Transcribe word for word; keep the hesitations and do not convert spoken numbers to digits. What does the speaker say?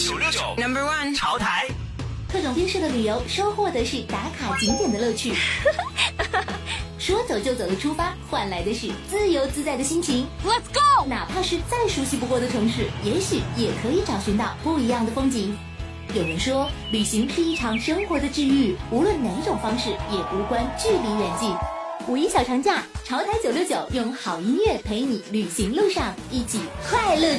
九六九 Number One 潮台。 特种兵式的旅游收获的是打卡景点的乐趣，说走就走的出发，换来的是自由自在的心情。 Let's go！ 哪怕是再熟悉不过的城市，也许也可以找寻到不一样的风景。有人说，旅行是一场生活的治愈，无论哪种方式，也无关距离远近。五一小长假，潮台九六九用好音乐陪你旅行路上一起快乐。